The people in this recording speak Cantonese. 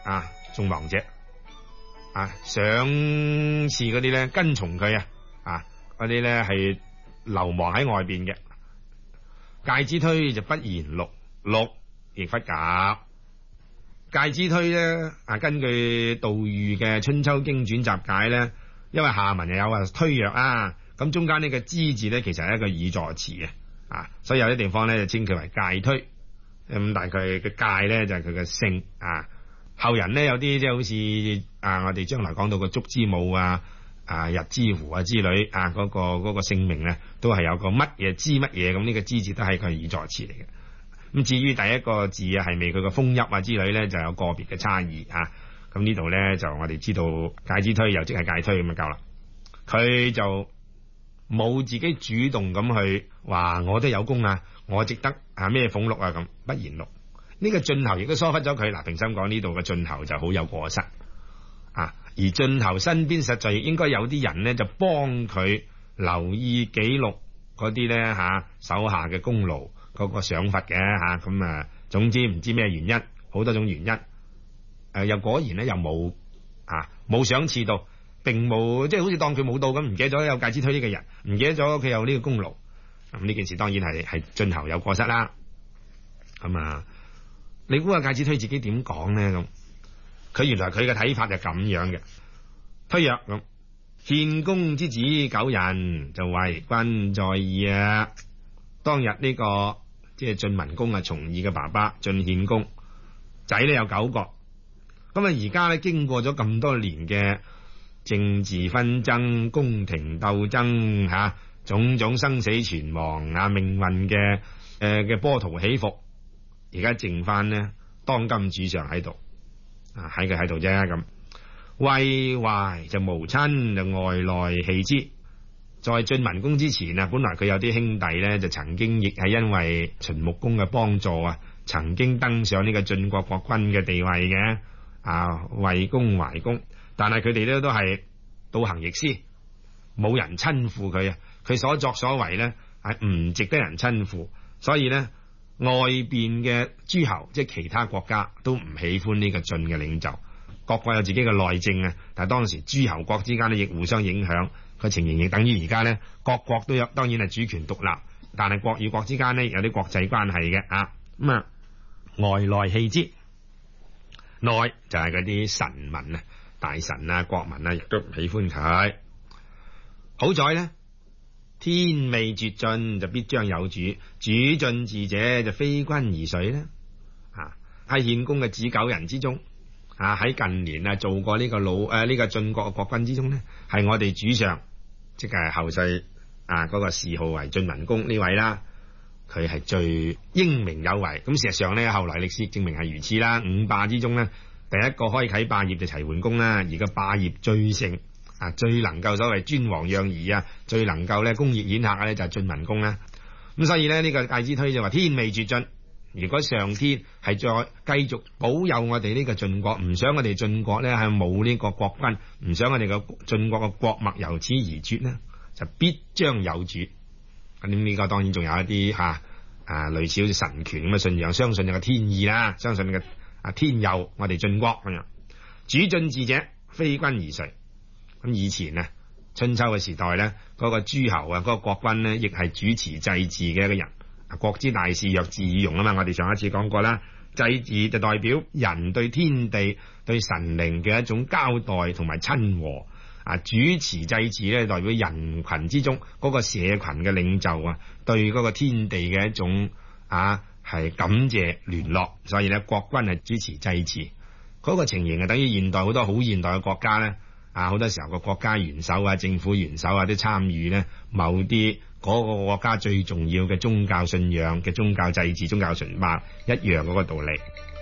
眾亡者上次嗰啲咧跟從佢嗰啲咧係流亡喺外邊嘅。介之推就不言祿，祿亦不假。介之推咧根據杜預嘅《春秋經傳集解》咧，因為下文又有推約咁中間呢個之字咧其實係一個語助詞所以有啲地方咧就稱佢為介推。咁但係佢嘅介咧就係佢嘅姓後人咧有啲即係好似我哋將來講到個燭之武日之湖之類嗰個姓名咧都係有個乜嘢之乜嘢，咁呢個之字都係佢語助詞嚟嘅。咁至於第一個字係咪佢個封邑之類咧，就有個別嘅差異咁呢度咧就我哋知道介之推又即係介推咁就夠啦。佢就冇自己主動咁去話我都有功我值得咩俸祿咁，不言祿。呢個晉侯亦都疏忽咗佢。平心講呢度嘅晉侯就好有過失而晉侯身邊實在應該有啲人咧就幫佢留意記錄嗰啲咧手下嘅功勞嗰個賞罰嘅咁總之唔知咩原因，好多種原因又果然咧又冇賞賜到，並冇即係好似當佢冇到咁，唔記得咗有介之推呢個人，唔記得咗佢有呢個功勞。咁呢件事當然係晉侯有過失啦。咁你估下介之推自己點講咧？咁佢原來佢嘅睇法就咁樣嘅。推曰咁，獻公之子9人，就為君在耳。當日呢個即係晉文公重耳嘅爸爸晉獻公仔咧有9個。咁而家咧經過咗咁多年嘅政治紛爭、宮廷鬥爭種種生死存亡命運嘅波濤起伏，而家剩翻呢當今主上喺度喺佢喺度啫。咁為懷就無親，就外來棄之。在晉文公之前本來佢有啲兄弟咧，就曾經亦係因為秦穆公嘅幫助曾經登上呢個晉國國君嘅地位嘅衛公、懷公，但係佢哋咧都係倒行逆施，冇人親附佢佢所作所為咧係唔值得人親附，所以咧外邊嘅諸侯即係其他國家都唔喜歡呢個晉嘅領袖。各國有自己嘅內政但係當時諸侯國之間咧亦互相影響，個情形亦等於而家咧各國都有，當然係主權獨立，但係國與國之間咧有啲國際關係嘅外來棄之。內就係嗰啲臣民大臣國民亦都唔喜歡佢。好在咧天未絕晉，就必將有主。主晉治者就非君而誰呢？喺獻公嘅子9人之中喺近年做過呢個呢個晉國嘅國君之中呢，係我哋主上即係後世嗰個諡號為晉文公呢位啦，佢係最英明有為。咁事實上呢，後來歷史證明係如此啦。5霸之中呢，第一個開啟霸業就齊桓公啦，而個霸業最盛最能夠所謂尊王攘夷最能夠咧功業顯赫嘅咧就係晉文公啦。咁所以咧呢個介之推就話天未絕晉，如果上天係再繼續保佑我哋呢個晉國，唔想我哋晉國咧係冇呢個國君，唔想我哋個晉國嘅國脈由此而絕呢，就必將有主。咁呢個當然仲有一啲類似好似神權咁嘅信仰，相信有個天意啦，相信個天佑我哋晉國咁樣。主晉治者非君而誰？咁以前春秋嘅時代咧，嗰個諸侯嗰個國君咧，亦係主持祭祀嘅一個人。國之大事，若自與戎嘛，我哋上一次講過啦。祭祀就代表人對天地、對神靈嘅一種交代同埋親和。主持祭祀咧，代表人群之中嗰個社群嘅領袖對嗰個天地嘅一種係感謝聯絡。所以咧，國君係主持祭祀嗰個情形等於現代好多好現代嘅國家咧。好多時候個國家元首政府元首都參與咧某啲嗰個國家最重要嘅宗教信仰嘅宗教祭祀、宗教崇拜一樣嗰個道理。